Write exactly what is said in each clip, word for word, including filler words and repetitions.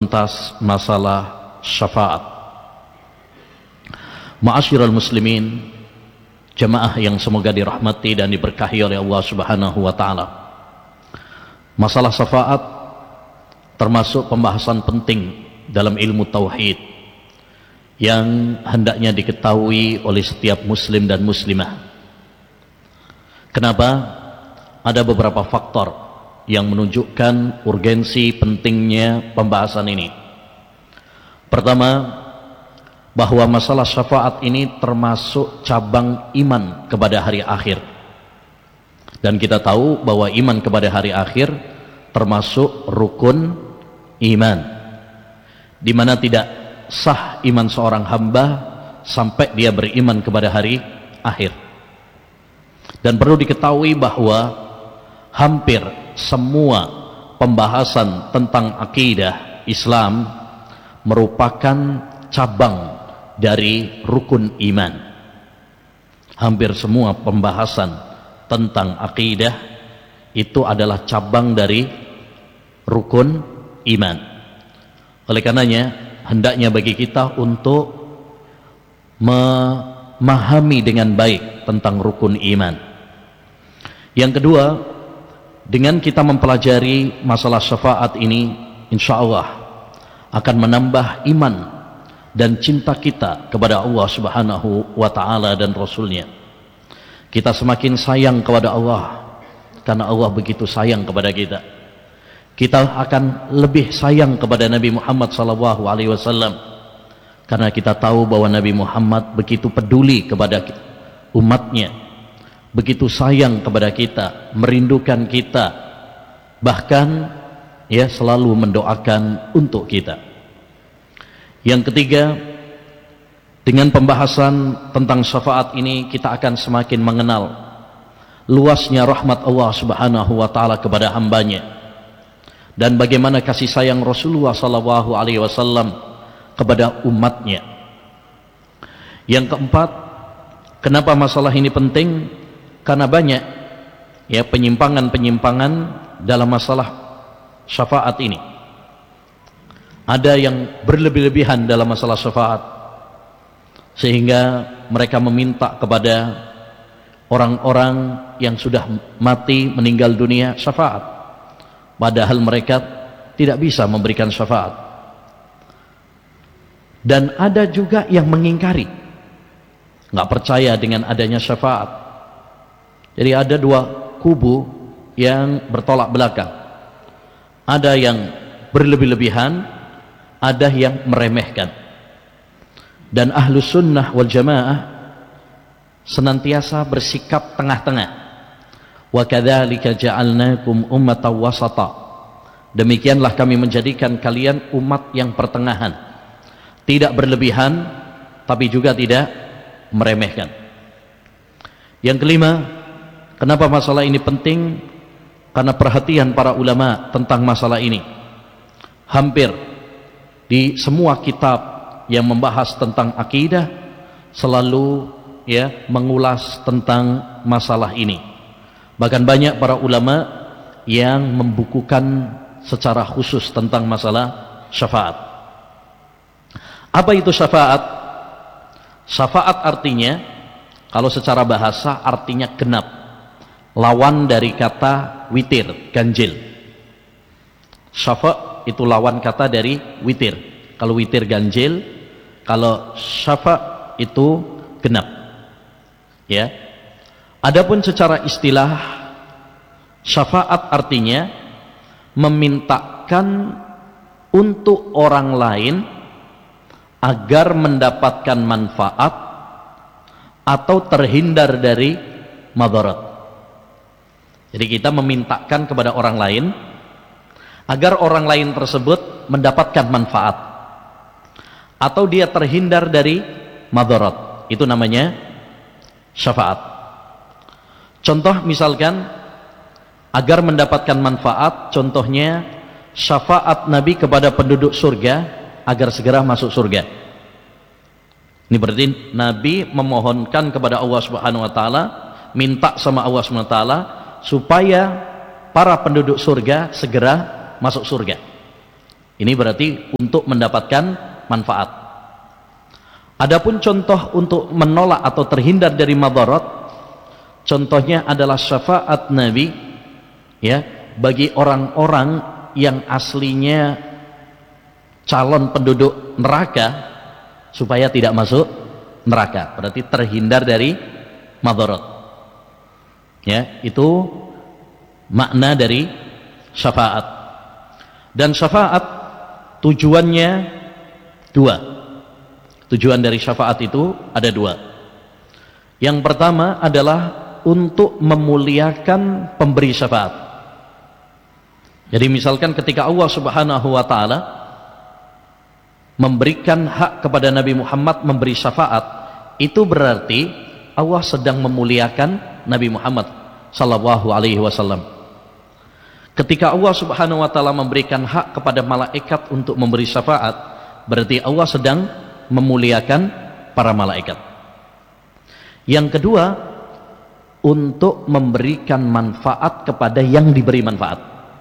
atas masalah syafaat. Ma'asyiral muslimin, jamaah yang semoga dirahmati dan diberkahi oleh Allah Subhanahu wa taala. Masalah syafaat termasuk pembahasan penting dalam ilmu tauhid yang hendaknya diketahui oleh setiap muslim dan muslimah. Kenapa? Ada beberapa faktor yang menunjukkan urgensi pentingnya pembahasan ini. Pertama, bahwa masalah syafaat ini termasuk cabang iman kepada hari akhir. Dan kita tahu bahwa iman kepada hari akhir termasuk rukun iman, di mana tidak sah iman seorang hamba sampai dia beriman kepada hari akhir. Dan perlu diketahui bahwa hampir semua pembahasan tentang akidah Islam merupakan cabang dari rukun iman. Hampir semua pembahasan tentang akidah itu adalah cabang dari rukun iman. Oleh karenanya hendaknya bagi kita untuk memahami dengan baik tentang rukun iman. Yang kedua, dengan kita mempelajari masalah syafaat ini, insya Allah akan menambah iman dan cinta kita kepada Allah Subhanahu wa ta'ala dan Rasulnya. Kita semakin sayang kepada Allah karena Allah begitu sayang kepada kita. Kita akan lebih sayang kepada Nabi Muhammad sallallahu alaihi wasallam karena kita tahu bahwa Nabi Muhammad begitu peduli kepada umatnya, begitu sayang kepada kita, merindukan kita, bahkan ya selalu mendoakan untuk kita. Yang ketiga, dengan pembahasan tentang syafaat ini kita akan semakin mengenal luasnya rahmat Allah Subhanahu wa taala kepada hambanya dan bagaimana kasih sayang Rasulullah sallallahu alaihi wasallam kepada umatnya. Yang keempat, kenapa masalah ini penting? Karena banyak ya penyimpangan-penyimpangan dalam masalah syafaat ini. Ada yang berlebih-lebihan dalam masalah syafaat sehingga mereka meminta kepada orang-orang yang sudah mati meninggal dunia syafaat, padahal mereka tidak bisa memberikan syafaat. Dan ada juga yang mengingkari, nggak percaya dengan adanya syafaat. Jadi ada dua kubu yang bertolak belakang. Ada yang berlebih-lebihan, ada yang meremehkan. Dan ahlus sunnah wal jamaah senantiasa bersikap tengah-tengah. Wa kadzalika ja'alnakum ummatan wasata. Demikianlah kami menjadikan kalian umat yang pertengahan. Tidak berlebihan tapi juga tidak meremehkan. Yang kelima, kenapa masalah ini penting? Karena perhatian para ulama tentang masalah ini. Hampir di semua kitab yang membahas tentang akidah selalu ya mengulas tentang masalah ini. Bahkan banyak para ulama yang membukukan secara khusus tentang masalah syafaat. Apa itu syafaat? Syafaat artinya, kalau secara bahasa artinya genap, lawan dari kata witir, ganjil. Syafa' itu lawan kata dari witir. Kalau witir ganjil, kalau syafa' itu genap. Ya. Adapun secara istilah, syafaat artinya memintakan untuk orang lain agar mendapatkan manfaat atau terhindar dari madarat. Jadi kita memintakan kepada orang lain agar orang lain tersebut mendapatkan manfaat atau dia terhindar dari madarat. Itu namanya syafaat. Contoh misalkan agar mendapatkan manfaat, contohnya syafaat Nabi kepada penduduk surga agar segera masuk surga. Ini berarti Nabi memohonkan kepada Allah Subhanahu wa taala, minta sama Allah Subhanahu wa taala supaya para penduduk surga segera masuk surga. Ini berarti untuk mendapatkan manfaat. Adapun contoh untuk menolak atau terhindar dari madarat, contohnya adalah syafaat Nabi ya bagi orang-orang yang aslinya calon penduduk neraka supaya tidak masuk neraka, berarti terhindar dari madarat. Ya, itu makna dari syafaat. Dan syafaat tujuannya dua. Tujuan dari syafaat itu ada dua. Yang pertama adalah untuk memuliakan pemberi syafaat. Jadi misalkan ketika Allah Subhanahu wa taala memberikan hak kepada Nabi Muhammad memberi syafaat, itu berarti Allah sedang memuliakan Nabi Muhammad sallallahu alaihi wasallam. Ketika Allah Subhanahu wa taala memberikan hak kepada malaikat untuk memberi syafaat, berarti Allah sedang memuliakan para malaikat. Yang kedua, untuk memberikan manfaat kepada yang diberi manfaat.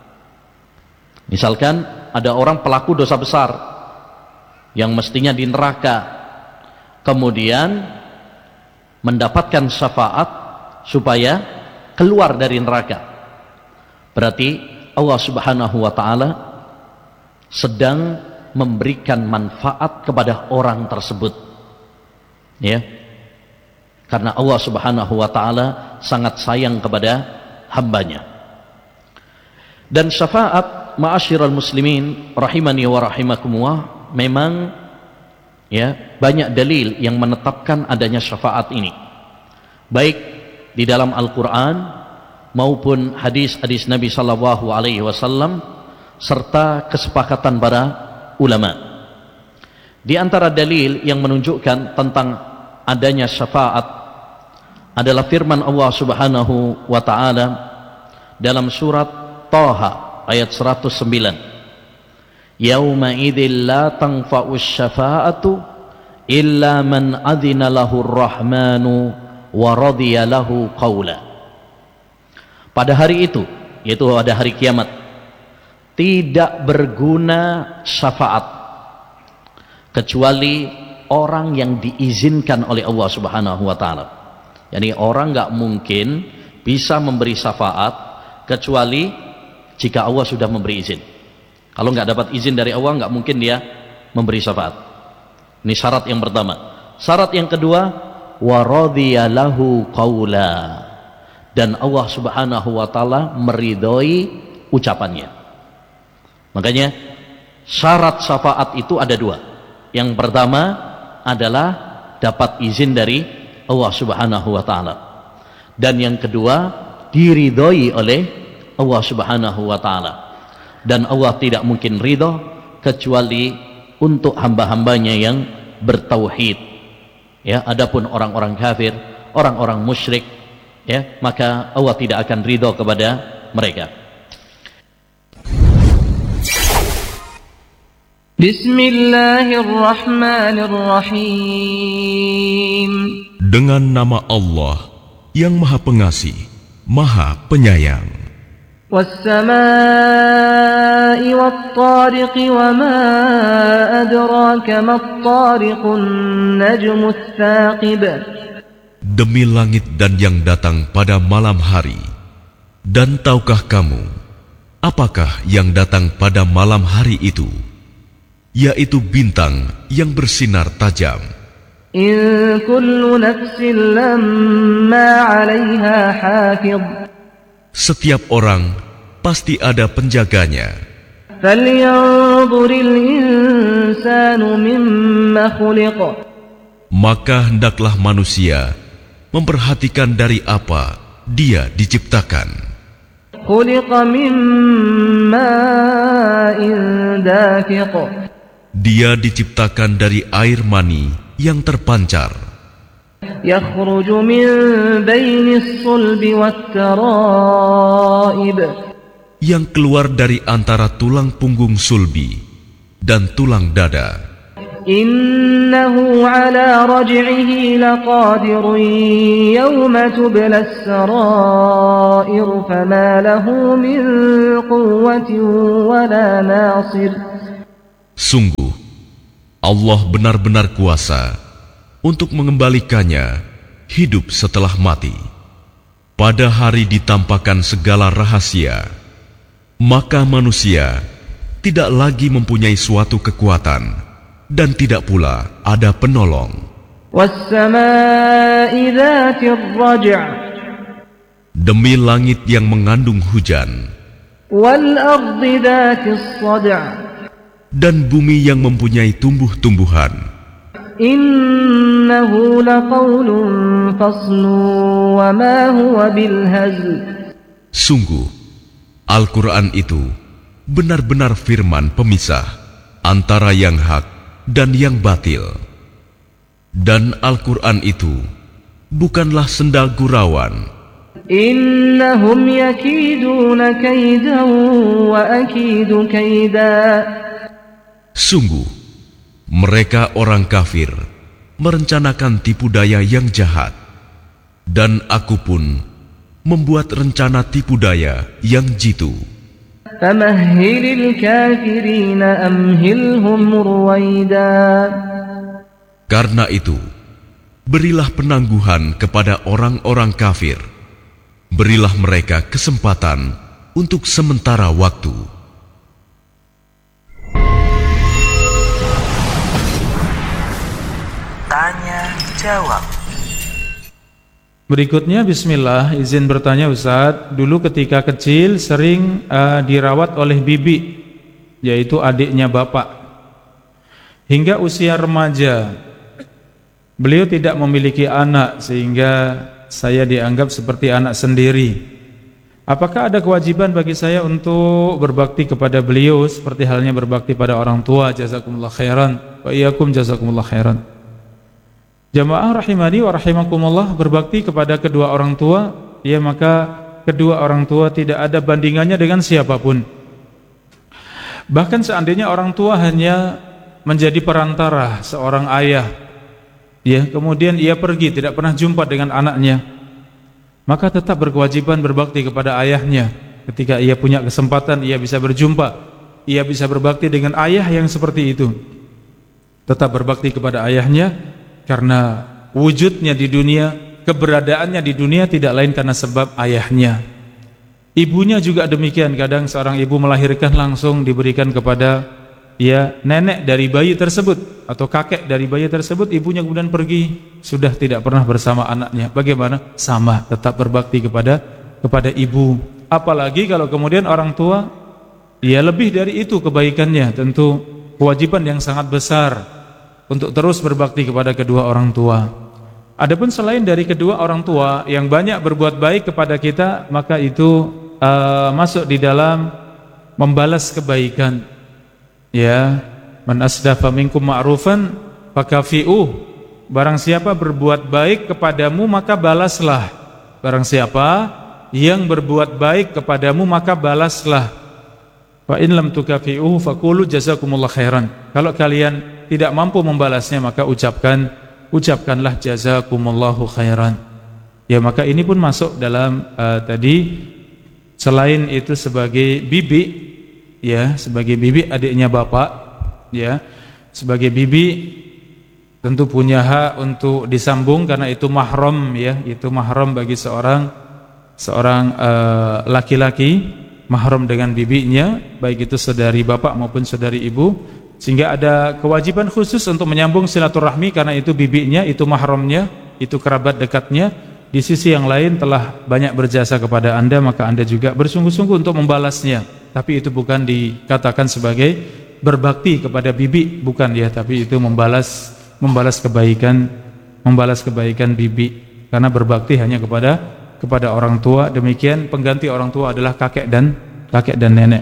Misalkan ada orang pelaku dosa besar yang mestinya di neraka, kemudian mendapatkan syafaat supaya keluar dari neraka, berarti Allah Subhanahu wa taala sedang memberikan manfaat kepada orang tersebut, ya, karena Allah Subhanahu wa taala sangat sayang kepada hambanya. Dan syafaat, ma'asyiral muslimin rahimani wa rahimakumullah, memang ya banyak dalil yang menetapkan adanya syafaat ini, baik di dalam Al-Quran maupun hadis-hadis Nabi sallallahu alaihi wasallam serta kesepakatan para ulama. Di antara dalil yang menunjukkan tentang adanya syafaat adalah firman Allah Subhanahu wa taala dalam surat Thaha ayat seratus sembilan. Yauma idzil la tanfa'us syafa'atu illa man adzina lahur rahmanu wa radiya lahu qaula. Pada hari itu, yaitu pada hari kiamat, tidak berguna syafaat kecuali orang yang diizinkan oleh Allah Subhanahu wa taala. Yani orang nggak mungkin bisa memberi syafaat kecuali jika Allah sudah memberi izin. Kalau nggak dapat izin dari Allah, nggak mungkin dia memberi syafaat. Ini syarat yang pertama. Syarat yang kedua, wa radiya lahu qaula, dan Allah Subhanahu wa taala meridhoi ucapannya. Makanya syarat syafaat itu ada dua. Yang pertama adalah dapat izin dari Allah Subhanahu wa taala, dan yang kedua diridhoi oleh Allah Subhanahu wa taala. Dan Allah tidak mungkin ridho kecuali untuk hamba-hambanya yang bertauhid, ya. Adapun orang-orang kafir, orang-orang musyrik, ya, maka Allah tidak akan ridho kepada mereka. Bismillahirrahmanirrahim. Dengan nama Allah yang Maha Pengasih, Maha Penyayang. Wassama'i wattariqi wa ma adraka mattariqun najmus tsaqib. Demi langit dan yang datang pada malam hari. Dan tahukah kamu apakah yang datang pada malam hari itu? Yaitu bintang yang bersinar tajam. In kullu nafsin lamma 'alaiha hafidh. Setiap orang pasti ada penjaganya. Falyanzuril insanu mimma khuliq. Maka hendaklah manusia memperhatikan dari apa dia diciptakan. Khuliqa min ma'in dafiq. Dia diciptakan dari air mani yang terpancar. Yakhruju min bainis sulbi wattaraib. Yang keluar dari antara tulang punggung sulbi dan tulang dada. Innahu ala raj'ihi laqadirun yawma tubla as-sarair fama lahu min quwwatin wala nasir. Sungguh, Allah benar-benar kuasa untuk mengembalikannya hidup setelah mati. Pada hari ditampakkan segala rahasia, maka manusia tidak lagi mempunyai suatu kekuatan dan tidak pula ada penolong. Demi langit yang mengandung hujan, dan bumi yang mempunyai tumbuh-tumbuhan. Innahu laqawlun faslun wa ma huwa bilhazl. Sungguh, Al-Quran itu benar-benar firman pemisah antara yang hak dan yang batil. Dan Al-Quran itu bukanlah sendal gurauan. Innahum yakiduna kaidan wa akidu kaida. Sungguh, mereka orang kafir merencanakan tipu daya yang jahat, dan aku pun membuat rencana tipu daya yang jitu. Famahhilil kafirina amhilhum ruwaida. Karena itu, berilah penangguhan kepada orang-orang kafir. Berilah mereka kesempatan untuk sementara waktu. Tanya jawab. Berikutnya, bismillah, izin bertanya Ustaz. Dulu ketika kecil sering uh, dirawat oleh bibi, yaitu adiknya bapak. Hingga usia remaja, beliau tidak memiliki anak sehingga saya dianggap seperti anak sendiri. Apakah ada kewajiban bagi saya untuk berbakti kepada beliau seperti halnya berbakti pada orang tua? Jazakumullah khairan. Wa iyyakum jazakumullah khairan. Jamaah rahimani wa rahimakumullah, berbakti kepada kedua orang tua, ya maka kedua orang tua tidak ada bandingannya dengan siapapun. Bahkan seandainya orang tua hanya menjadi perantara seorang ayah, ya kemudian ia pergi tidak pernah jumpa dengan anaknya, maka tetap berkewajiban berbakti kepada ayahnya. Ketika ia punya kesempatan, ia bisa berjumpa, ia bisa berbakti dengan ayah yang seperti itu. Tetap berbakti kepada ayahnya, karena wujudnya di dunia, keberadaannya di dunia tidak lain karena sebab ayahnya. Ibunya juga demikian. Kadang seorang ibu melahirkan langsung diberikan kepada ya nenek dari bayi tersebut atau kakek dari bayi tersebut. Ibunya kemudian pergi, sudah tidak pernah bersama anaknya. Bagaimana? Sama, tetap berbakti kepada kepada ibu. Apalagi kalau kemudian orang tua ya lebih dari itu kebaikannya, tentu kewajiban yang sangat besar untuk terus berbakti kepada kedua orang tua. Adapun selain dari kedua orang tua yang banyak berbuat baik kepada kita, maka itu uh, masuk di dalam membalas kebaikan. Ya, man asdafa minkum ma'rufan fakafi'uh. Barang siapa berbuat baik kepadamu maka balaslah. Barang siapa yang berbuat baik kepadamu maka balaslah. Fa in lam tukafi'uhu faqulu jazakumullah khairan. Kalau kalian tidak mampu membalasnya, maka ucapkan ucapkanlah jazakumullahu khairan. Ya, maka ini pun masuk dalam uh, tadi, selain itu sebagai bibi, ya sebagai bibi adiknya bapak, ya sebagai bibi tentu punya hak untuk disambung karena itu mahram, ya itu mahram bagi seorang seorang uh, laki-laki, mahram dengan bibinya, baik itu saudari bapak maupun saudari ibu. Sehingga ada kewajiban khusus untuk menyambung silaturahmi karena itu bibinya, itu mahramnya, itu kerabat dekatnya. Di sisi yang lain telah banyak berjasa kepada Anda, maka Anda juga bersungguh-sungguh untuk membalasnya. Tapi itu bukan dikatakan sebagai berbakti kepada bibi, bukan ya, tapi itu membalas membalas kebaikan, membalas kebaikan bibi. Karena berbakti hanya kepada kepada orang tua. Demikian pengganti orang tua adalah kakek dan kakek dan nenek.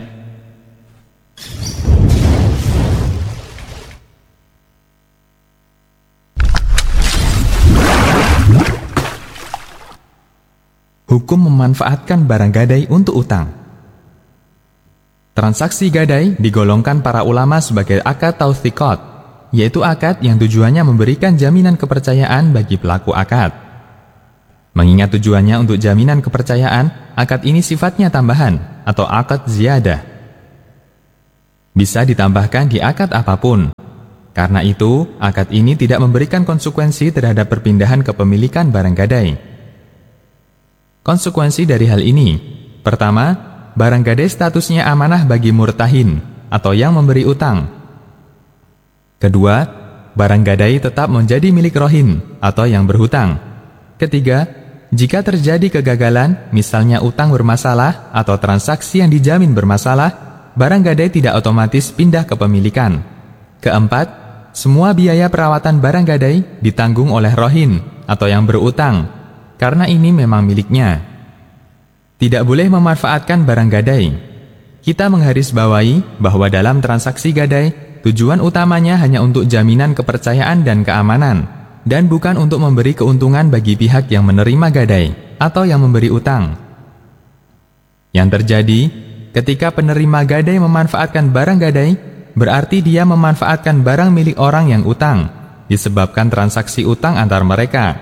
Hukum memanfaatkan barang gadai untuk utang. Transaksi gadai digolongkan para ulama sebagai akad tawthiqat, yaitu akad yang tujuannya memberikan jaminan kepercayaan bagi pelaku akad. Mengingat tujuannya untuk jaminan kepercayaan, akad ini sifatnya tambahan atau akad ziyadah. Bisa ditambahkan di akad apapun. Karena itu, akad ini tidak memberikan konsekuensi terhadap perpindahan kepemilikan barang gadai. Konsekuensi dari hal ini, pertama, barang gadai statusnya amanah bagi murtahin atau yang memberi utang. Kedua, barang gadai tetap menjadi milik rohin atau yang berhutang. Ketiga, jika terjadi kegagalan, misalnya utang bermasalah atau transaksi yang dijamin bermasalah, barang gadai tidak otomatis pindah kepemilikan. Keempat, semua biaya perawatan barang gadai ditanggung oleh rohin atau yang berutang, karena ini memang miliknya. Tidak boleh memanfaatkan barang gadai. Kita menggarisbawahi bahwa dalam transaksi gadai, tujuan utamanya hanya untuk jaminan kepercayaan dan keamanan, dan bukan untuk memberi keuntungan bagi pihak yang menerima gadai atau yang memberi utang. Yang terjadi, ketika penerima gadai memanfaatkan barang gadai, berarti dia memanfaatkan barang milik orang yang utang, disebabkan transaksi utang antar mereka.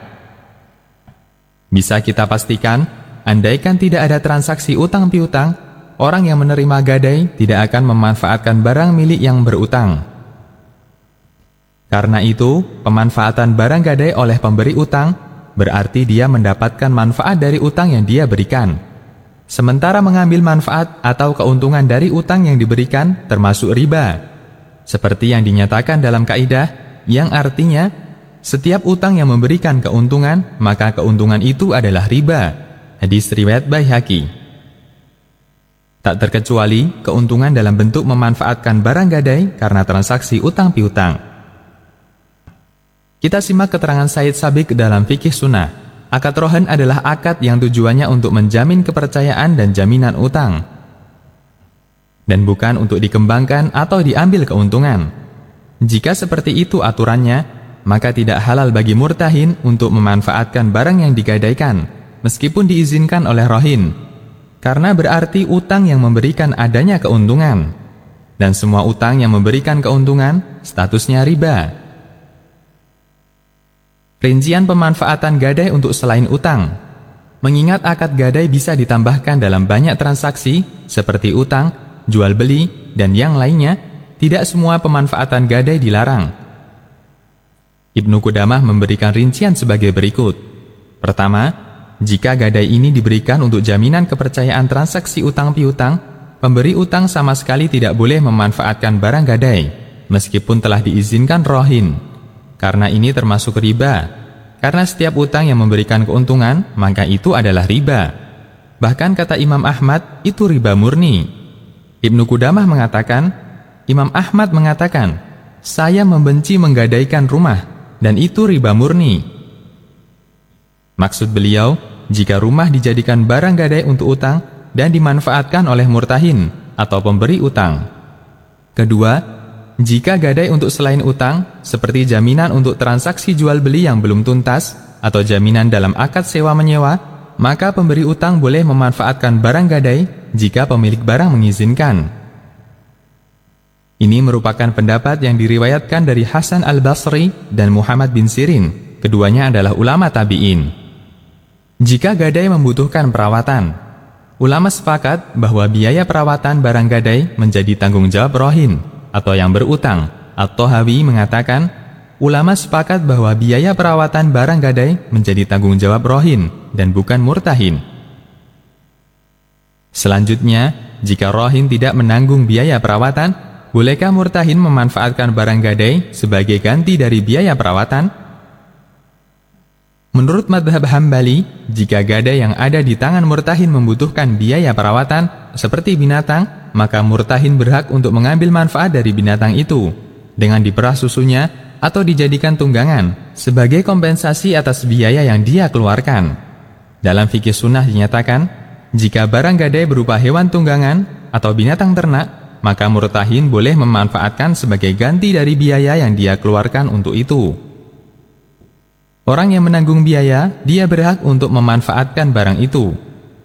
Bisa kita pastikan, andaikan tidak ada transaksi utang piutang, orang yang menerima gadai tidak akan memanfaatkan barang milik yang berutang. Karena itu, pemanfaatan barang gadai oleh pemberi utang berarti dia mendapatkan manfaat dari utang yang dia berikan. Sementara mengambil manfaat atau keuntungan dari utang yang diberikan termasuk riba. Seperti yang dinyatakan dalam kaidah, yang artinya, setiap utang yang memberikan keuntungan, maka keuntungan itu adalah riba. Hadis riwayat Baihaqi. Tak terkecuali keuntungan dalam bentuk memanfaatkan barang gadai karena transaksi utang piutang. Kita simak keterangan Said Sabiq dalam Fikih Sunnah. Akad rohan adalah akad yang tujuannya untuk menjamin kepercayaan dan jaminan utang, dan bukan untuk dikembangkan atau diambil keuntungan. Jika seperti itu aturannya, maka tidak halal bagi murtahin untuk memanfaatkan barang yang digadaikan, meskipun diizinkan oleh rohin, karena berarti utang yang memberikan adanya keuntungan, dan semua utang yang memberikan keuntungan statusnya riba. Rincian pemanfaatan gadai untuk selain utang. Mengingat akad gadai bisa ditambahkan dalam banyak transaksi seperti utang, jual beli, dan yang lainnya, tidak semua pemanfaatan gadai dilarang. Ibnu Qudamah memberikan rincian sebagai berikut. Pertama, jika gadai ini diberikan untuk jaminan kepercayaan transaksi utang piutang, pemberi utang sama sekali tidak boleh memanfaatkan barang gadai, meskipun telah diizinkan rohin. Karena ini termasuk riba. Karena setiap utang yang memberikan keuntungan, maka itu adalah riba. Bahkan kata Imam Ahmad, itu riba murni. Ibnu Qudamah mengatakan, Imam Ahmad mengatakan, saya membenci menggadaikan rumah, dan itu riba murni. Maksud beliau, jika rumah dijadikan barang gadai untuk utang, dan dimanfaatkan oleh murtahin, atau pemberi utang. Kedua, jika gadai untuk selain utang, seperti jaminan untuk transaksi jual-beli yang belum tuntas, atau jaminan dalam akad sewa-menyewa, maka pemberi utang boleh memanfaatkan barang gadai jika pemilik barang mengizinkan. Ini merupakan pendapat yang diriwayatkan dari Hasan al-Basri dan Muhammad bin Sirin, keduanya adalah ulama tabi'in. Jika gadai membutuhkan perawatan, ulama sepakat bahwa biaya perawatan barang gadai menjadi tanggung jawab rohin, atau yang berutang. At-Tahawi mengatakan, ulama sepakat bahwa biaya perawatan barang gadai menjadi tanggung jawab rohin dan bukan murtahin. Selanjutnya, jika rohin tidak menanggung biaya perawatan, bolehkah murtahin memanfaatkan barang gadai sebagai ganti dari biaya perawatan? Menurut madhab Hambali, jika gadai yang ada di tangan murtahin membutuhkan biaya perawatan seperti binatang, maka murtahin berhak untuk mengambil manfaat dari binatang itu dengan diperah susunya atau dijadikan tunggangan sebagai kompensasi atas biaya yang dia keluarkan. Dalam fikih sunnah dinyatakan, jika barang gadai berupa hewan tunggangan atau binatang ternak, maka murtahin boleh memanfaatkan sebagai ganti dari biaya yang dia keluarkan untuk itu. Orang yang menanggung biaya, dia berhak untuk memanfaatkan barang itu.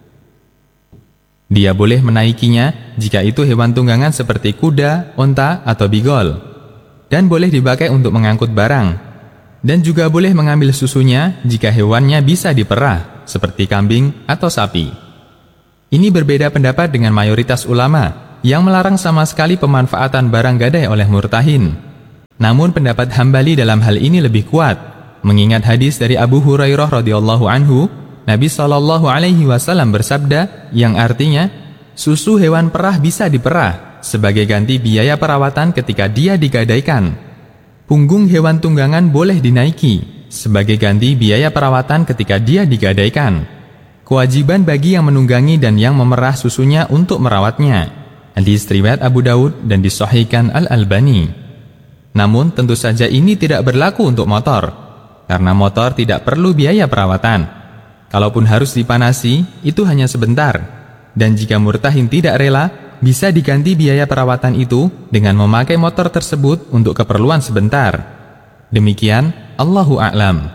Dia boleh menaikinya jika itu hewan tunggangan seperti kuda, onta, atau bigol, dan boleh dipakai untuk mengangkut barang, dan juga boleh mengambil susunya jika hewannya bisa diperah, seperti kambing atau sapi. Ini berbeda pendapat dengan mayoritas ulama, yang melarang sama sekali pemanfaatan barang gadai oleh murtahin. Namun pendapat Hambali dalam hal ini lebih kuat, mengingat hadis dari Abu Hurairah radhiyallahu anhu, Nabi shallallahu alaihi wasallam bersabda yang artinya, susu hewan perah bisa diperah sebagai ganti biaya perawatan ketika dia digadaikan. Punggung hewan tunggangan boleh dinaiki sebagai ganti biaya perawatan ketika dia digadaikan. Kewajiban bagi yang menunggangi dan yang memerah susunya untuk merawatnya. Hadis riwayat Abu Daud dan disahihkan Al-Albani. Namun tentu saja ini tidak berlaku untuk motor, karena motor tidak perlu biaya perawatan. Kalaupun harus dipanasi, itu hanya sebentar. Dan jika murtahin tidak rela, bisa diganti biaya perawatan itu dengan memakai motor tersebut untuk keperluan sebentar. Demikian, Allahu a'lam.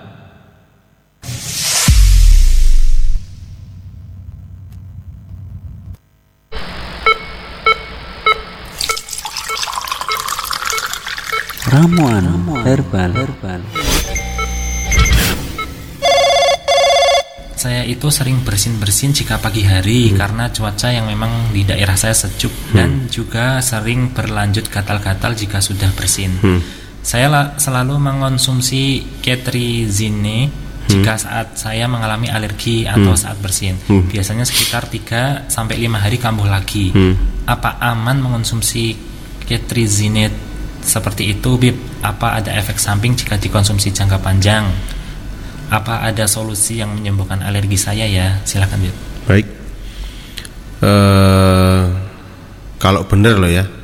Ramuan herbal. herbal. Saya itu sering bersin-bersin jika pagi hari hmm. karena cuaca yang memang di daerah saya sejuk hmm. dan juga sering berlanjut gatal-gatal jika sudah bersin. Hmm. Saya la- selalu mengonsumsi ketrizine hmm. jika saat saya mengalami alergi atau hmm. saat bersin. Hmm. Biasanya sekitar tiga sampai lima hari kambuh lagi. Hmm. Apa aman mengonsumsi ketrizine seperti itu, Bib? Apa ada efek samping jika dikonsumsi jangka panjang? Apa ada solusi yang menyembuhkan alergi saya ya? Silakan, Bib. Baik. Uh, kalau benar loh ya.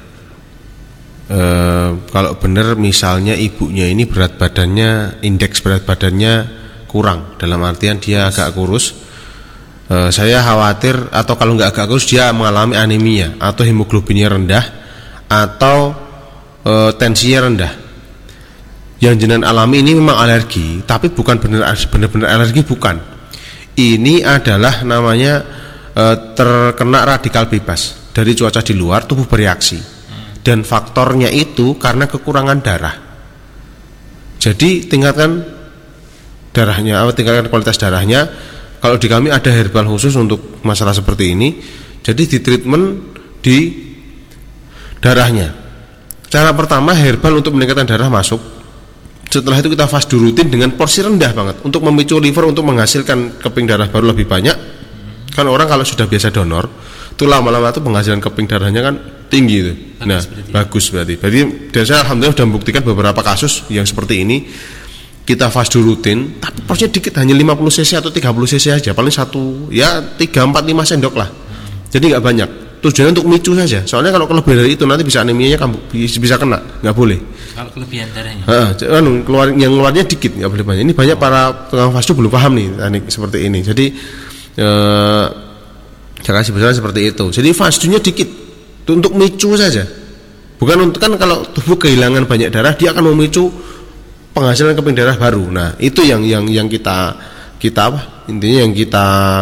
Uh, kalau benar misalnya ibunya ini berat badannya, indeks berat badannya kurang, dalam artian dia agak kurus. Uh, saya khawatir, atau kalau nggak agak kurus dia mengalami anemia atau hemoglobinnya rendah atau E, tensinya rendah. Yang jenengan alami ini memang alergi, tapi bukan benar-benar alergi, bukan. Ini adalah namanya e, terkena radikal bebas dari cuaca di luar, tubuh bereaksi. Dan faktornya itu karena kekurangan darah. Jadi tingkatkan darahnya, tingkatkan kualitas darahnya. Kalau di kami ada herbal khusus untuk masalah seperti ini. Jadi di treatment di darahnya. Cara pertama, herbal untuk meningkatkan darah masuk. Setelah itu kita fast rutin dengan porsi rendah banget untuk memicu liver untuk menghasilkan keping darah baru lebih banyak. Kan orang kalau sudah biasa donor, itu lama-lama itu penghasilan keping darahnya kan tinggi itu. Bagus, nah, berarti. bagus berarti. Berarti dan saya alhamdulillah sudah membuktikan beberapa kasus yang seperti ini. Kita fast rutin, tapi porsinya dikit, hanya lima puluh cc atau tiga puluh cc aja, paling satu, ya tiga, empat, lima sendok lah. Jadi nggak banyak. Tujuannya untuk micu saja. Soalnya kalau kelebihan dari itu nanti bisa anemianya bisa kena, nggak boleh. Kalau kelebihan darahnya. Heeh, anu keluar yang keluarnya dikit, nggak boleh banyak. Ini banyak para tukang fast food belum paham nih teknik seperti ini. Jadi eh, saya kasih besar seperti itu. Jadi fast foodnya dikit, itu untuk micu saja. Bukan untuk, kan kalau tubuh kehilangan banyak darah, dia akan memicu penghasilan keping darah baru. Nah, itu yang yang yang kita kita apa? Intinya yang kita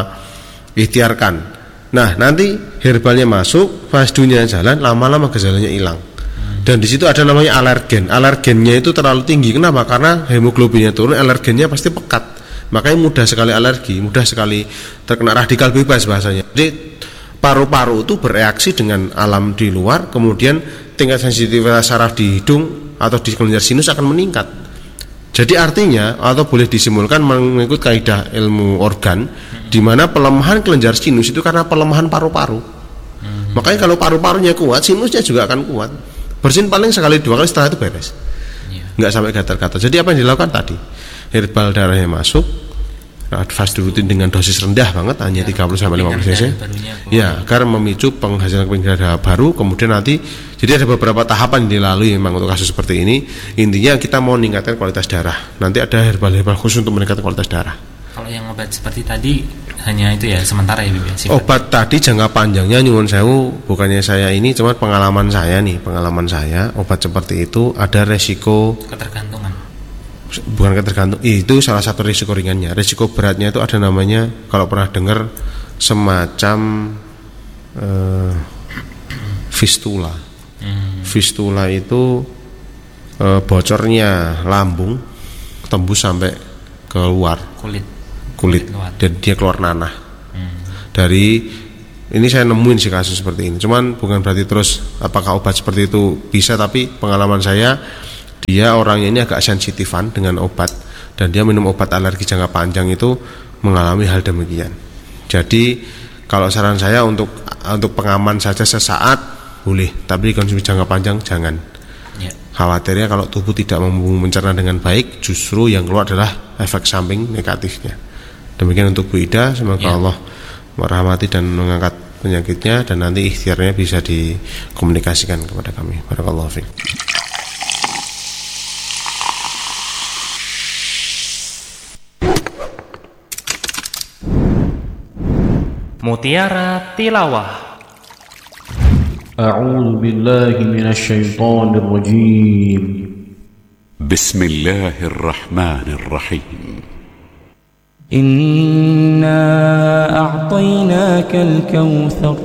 ikhtiarkan. Nah, nanti herbalnya masuk, fasdunya jalan, lama-lama gejalanya hilang. Dan di situ ada namanya alergen. Alergennya itu terlalu tinggi. Kenapa? Karena hemoglobinnya turun, alergennya pasti pekat. Makanya mudah sekali alergi, mudah sekali terkena radikal bebas bahasanya. Jadi paru-paru itu bereaksi dengan alam di luar, kemudian tingkat sensitivitas saraf di hidung atau di kelenjar sinus akan meningkat. Jadi artinya, atau boleh disimpulkan mengikut kaidah ilmu organ, di mana pelemahan kelenjar sinus itu karena pelemahan paru-paru. Hmm. Makanya kalau paru-parunya kuat, sinusnya juga akan kuat. Bersin paling sekali dua kali, setelah itu beres. Yeah. Nggak sampai gatal-gatal. Jadi apa yang dilakukan tadi? Herbal darahnya masuk, fast rutin dengan dosis rendah banget, hanya ya, tiga puluh sampai lima puluh cc. Ya, agar memicu penghasilan keping darah baru. Kemudian nanti, jadi ada beberapa tahapan yang dilalui memang untuk kasus seperti ini. Intinya kita mau meningkatkan kualitas darah. Nanti ada herbal-herbal khusus untuk meningkatkan kualitas darah. Kalau yang obat seperti tadi hanya itu ya sementara ya, Bibi? Sifat. Obat tadi jangka panjangnya nyuwun sewu, bukannya saya ini, cuma pengalaman saya nih, pengalaman saya obat seperti itu ada resiko ketergantungan. Bukan ketergantung, itu salah satu risiko ringannya. Risiko beratnya itu ada namanya, kalau pernah dengar, semacam uh, fistula. Hmm. Fistula itu uh, bocornya lambung tembus sampai keluar kulit, kulit, kulit dan dia keluar nanah. Hmm. Dari Ini saya nemuin sih kasus seperti ini. Cuman bukan berarti terus apakah obat seperti itu bisa, tapi pengalaman saya dia orangnya ini agak sensitifan dengan obat dan dia minum obat alergi jangka panjang itu mengalami hal demikian. Jadi kalau saran saya untuk untuk pengaman saja sesaat boleh, tapi konsumsi jangka panjang jangan. Ya. Khawatirnya kalau tubuh tidak mampu mencerna dengan baik, justru yang keluar adalah efek samping negatifnya. Demikian untuk Bu Ida, semoga Ya. Allah merahmati dan mengangkat penyakitnya dan nanti ikhtiarnya bisa dikomunikasikan kepada kami. Barakallahu fiik. Mutiara Tilawah. A'udzu billahi minasy syaithanir rajim. Bismillahirrahmanirrahim. Inna a'tainaka al-kautsar